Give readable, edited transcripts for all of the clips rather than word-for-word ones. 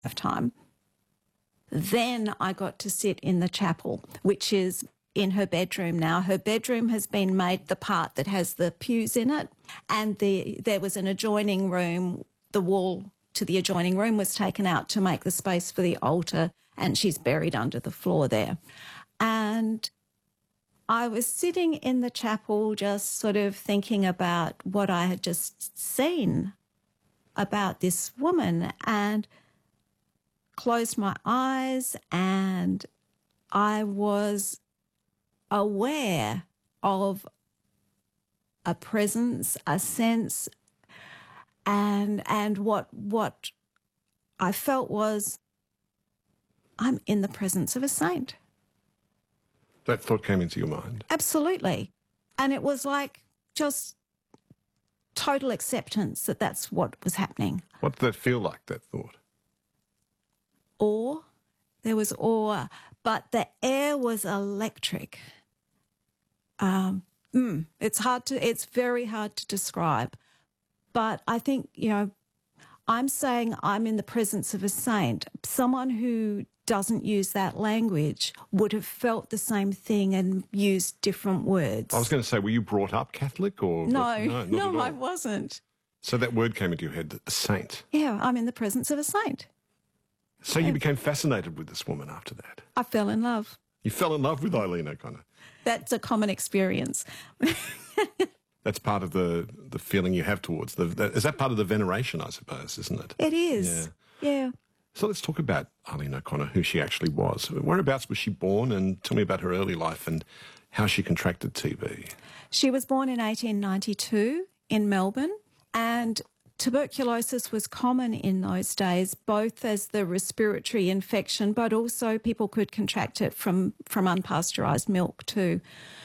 lifetime. Then I got to sit in the chapel, which is in her bedroom now. Her bedroom has been made the part that has the pews in it, and there was an adjoining room. The wall to the adjoining room was taken out to make the space for the altar, and she's buried under the floor there. And I was sitting in the chapel just sort of thinking about what I had just seen about this woman, and closed my eyes, and I was aware of a presence, a sense, and what I felt was, I'm in the presence of a saint. That thought came into your mind? Absolutely. And it was like just total acceptance that that's what was happening. What did that feel like, that thought? Awe. There was awe, but the air was electric. It's very hard to describe. But I think, I'm saying I'm in the presence of a saint. Someone who doesn't use that language would have felt the same thing and used different words. I was going to say, were you brought up Catholic or? No, I I wasn't. So that word came into your head, a saint. Yeah, I'm in the presence of a saint. So you became fascinated with this woman after that? I fell in love. You fell in love with Eileen O'Connor? That's a common experience. That's part of the feeling you have towards is that part of the veneration, I suppose, isn't it? It is. Yeah. So let's talk about Eileen O'Connor, who she actually was. Whereabouts was she born, and tell me about her early life and how she contracted TB. She was born in 1892 in Melbourne, and tuberculosis was common in those days, both as the respiratory infection, but also people could contract it from unpasteurised milk too.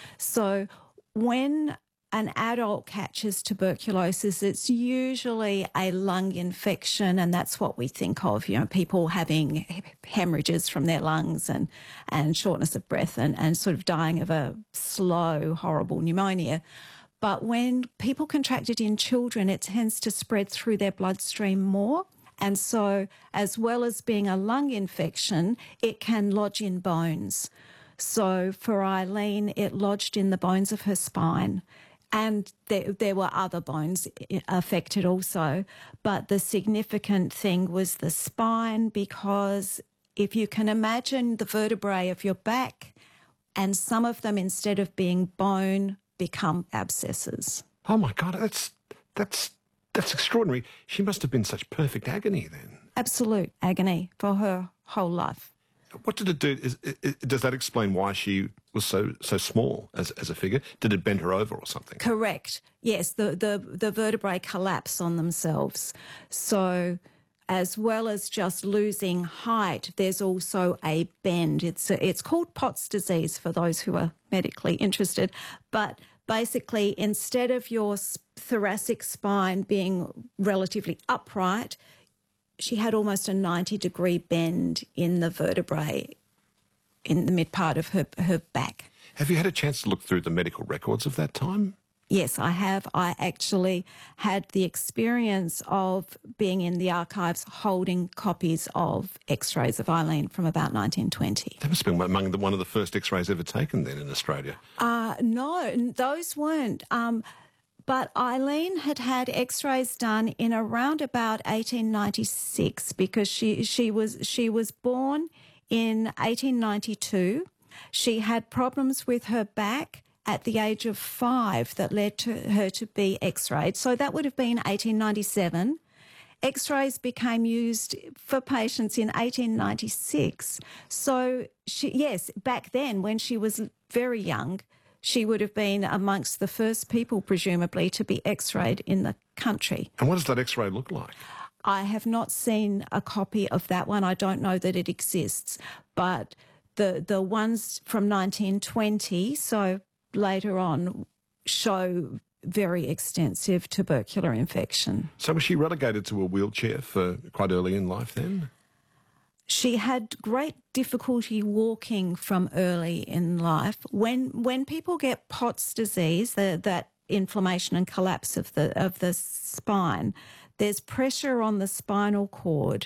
So when an adult catches tuberculosis, it's usually a lung infection, and that's what we think of, people having hemorrhages from their lungs and shortness of breath and sort of dying of a slow, horrible pneumonia. But when people contract it in children, it tends to spread through their bloodstream more. And so as well as being a lung infection, it can lodge in bones. So for Eileen, it lodged in the bones of her spine. And there were other bones affected also. But the significant thing was the spine, because if you can imagine the vertebrae of your back, and some of them, instead of being bone, become abscesses. Oh, my God, that's extraordinary. She must have been such perfect agony then. Absolute agony for her whole life. What did it do? Does that explain why she was so small as a figure? Did it bend her over or something? Correct. Yes, the vertebrae collapse on themselves. So as well as just losing height, there's also a bend. It's called Pott's disease for those who are medically interested. But basically, instead of your thoracic spine being relatively upright, she had almost a 90-degree bend in the vertebrae in the mid part of her back. Have you had a chance to look through the medical records of that time? Yes, I have. I actually had the experience of being in the archives holding copies of X-rays of Eileen from about 1920. That must have been among one of the first X-rays ever taken then in Australia. No, those weren't. But Eileen had X-rays done in around about 1896, because she was born in 1892. She had problems with her back at the age of 5 that led to her to be X-rayed. So that would have been 1897. X-rays became used for patients in 1896. So back then, when she was very young, she would have been amongst the first people, presumably, to be X-rayed in the country. And what does that X-ray look like? I have not seen a copy of that one. I don't know that it exists. But the ones from 1920, so later on, show very extensive tubercular infection. So was she relegated to a wheelchair for quite early in life then? She had great difficulty walking from early in life. When people get Pott's disease, that inflammation and collapse of the spine, there's pressure on the spinal cord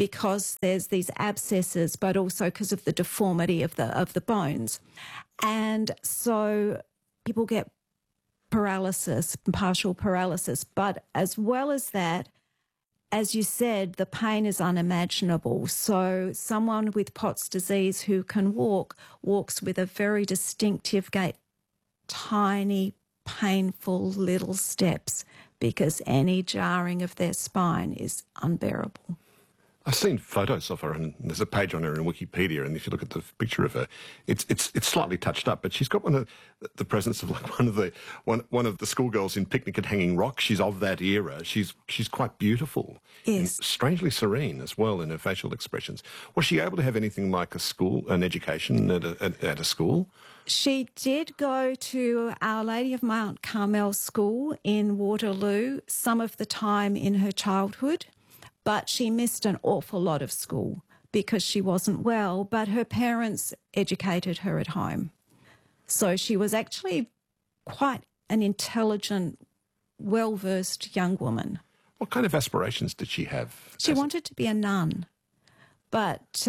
because there's these abscesses, but also because of the deformity of the bones. And so people get paralysis, partial paralysis. But as well as that, as you said, the pain is unimaginable. So someone with Pott's disease who can walk walks with a very distinctive gait, tiny, painful little steps, because any jarring of their spine is unbearable. I've seen photos of her, and there's a page on her in Wikipedia, and if you look at the picture of her, it's slightly touched up, but she's got the presence of like one of the schoolgirls in Picnic at Hanging Rock. She's of that era. She's quite beautiful, yes, and strangely serene as well in her facial expressions. Was she able to have anything like an education at a school? She did go to Our Lady of Mount Carmel School in Waterloo some of the time in her childhood. But she missed an awful lot of school because she wasn't well, but her parents educated her at home. So she was actually quite an intelligent, well-versed young woman. What kind of aspirations did she have? She wanted to be a nun, but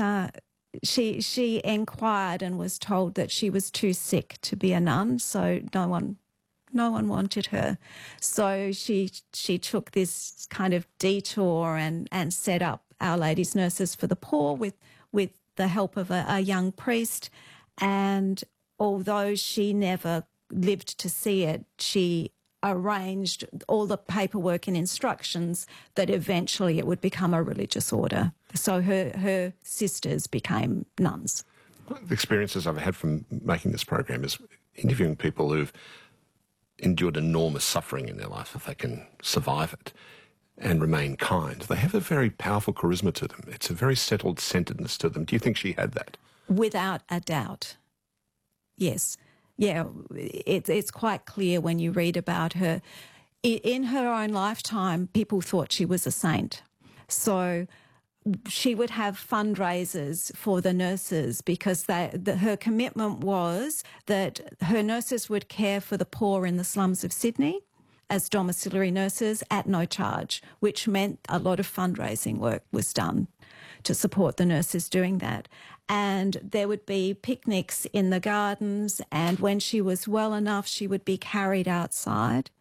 she inquired and was told that she was too sick to be a nun, so no one wanted her. So she took this kind of detour and set up Our Lady's Nurses for the Poor with the help of a young priest. And although she never lived to see it, she arranged all the paperwork and instructions that eventually it would become a religious order. So her sisters became nuns. One of the experiences I've had from making this program is interviewing people who've endured enormous suffering in their life, if they can survive it and remain kind. They have a very powerful charisma to them. It's a very settled centeredness to them. Do you think she had that? Without a doubt. Yes. Yeah, it's quite clear when you read about her. In her own lifetime, people thought she was a saint. So she would have fundraisers for the nurses because her commitment was that her nurses would care for the poor in the slums of Sydney as domiciliary nurses at no charge, which meant a lot of fundraising work was done to support the nurses doing that. And there would be picnics in the gardens, and when she was well enough, she would be carried outside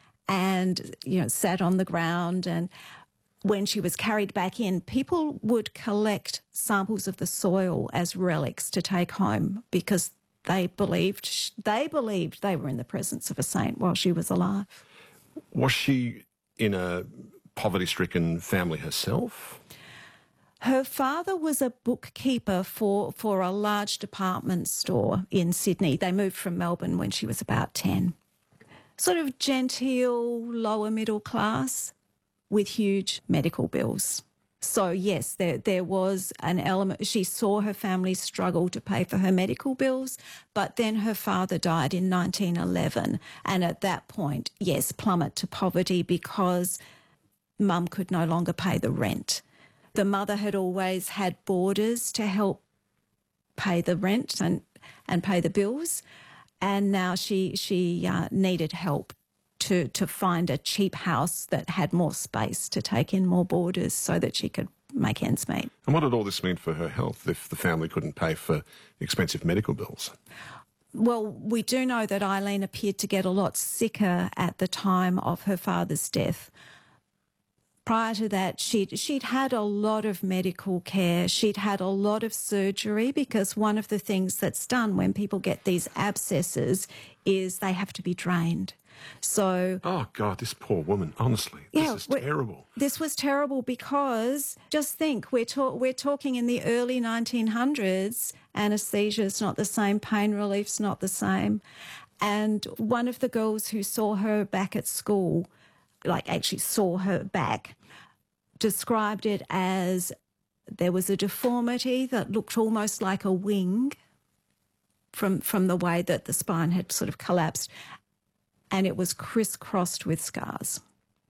and, sat on the ground. And when she was carried back in, people would collect samples of the soil as relics to take home because they believed they were in the presence of a saint while she was alive. Was she in a poverty-stricken family herself? Her father was a bookkeeper for a large department store in Sydney. They moved from Melbourne when she was about 10. Sort of genteel, lower middle class, with huge medical bills. So yes, there was an element. She saw her family struggle to pay for her medical bills, but then her father died in 1911. And at that point, yes, plummet to poverty because Mum could no longer pay the rent. The mother had always had boarders to help pay the rent and pay the bills. And now she needed help to find a cheap house that had more space to take in more boarders so that she could make ends meet. And what did all this mean for her health if the family couldn't pay for expensive medical bills? Well, we do know that Eileen appeared to get a lot sicker at the time of her father's death. Prior to that, she'd had a lot of medical care. She'd had a lot of surgery because one of the things that's done when people get these abscesses is they have to be drained. So, oh God, this poor woman, honestly, this is terrible. This was terrible because just think, we're talking in the early 1900s, anesthesia's not the same, pain relief's not the same. And one of the girls who saw her back at school, actually saw her back, described it as there was a deformity that looked almost like a wing from the way that the spine had sort of collapsed, and it was crisscrossed with scars.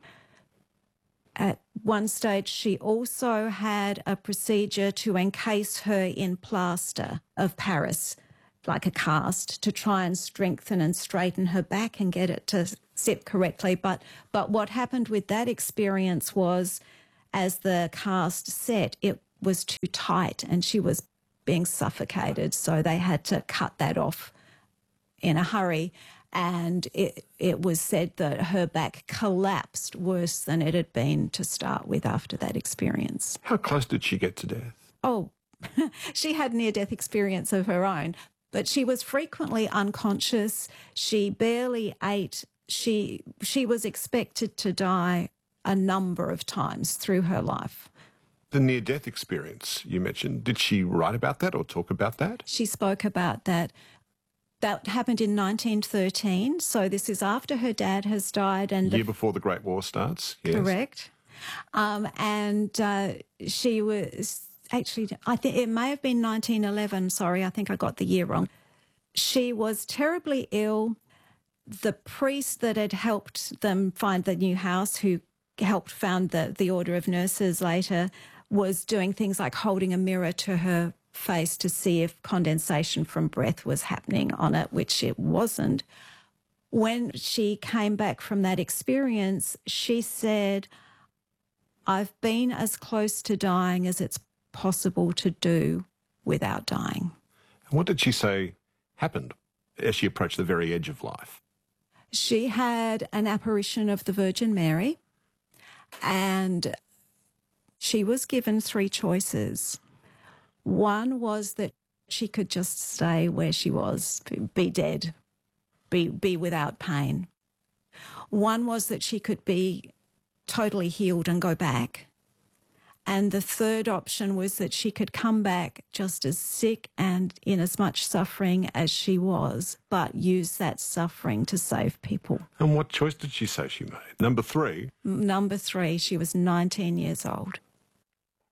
At one stage, she also had a procedure to encase her in plaster of Paris, like a cast, to try and strengthen and straighten her back and get it to sit correctly. But what happened with that experience was, as the cast set, it was too tight and she was being suffocated. So they had to cut that off in a hurry. And it was said that her back collapsed worse than it had been to start with after that experience. How close did she get to death? Oh, she had near-death experience of her own, but she was frequently unconscious. She barely ate. She was expected to die a number of times through her life. The near-death experience you mentioned, did she write about that or talk about that? She spoke about that. That happened in 1913, so this is after her dad has died. And year before the Great War starts, yes. Correct. She was actually, I think it may have been 1911, sorry, I think I got the year wrong. She was terribly ill. The priest that had helped them find the new house, who helped found the Order of Nurses later, was doing things like holding a mirror to her face to see if condensation from breath was happening on it, which it wasn't. When she came back from that experience, she said, "I've been as close to dying as it's possible to do without dying." And what did she say happened as she approached the very edge of life? She had an apparition of the Virgin Mary, and she was given three choices. One was that she could just stay where she was, be dead, be without pain. One was that she could be totally healed and go back. And the third option was that she could come back just as sick and in as much suffering as she was, but use that suffering to save people. And what choice did she say she made? Number three? Number three, she was 19 years old.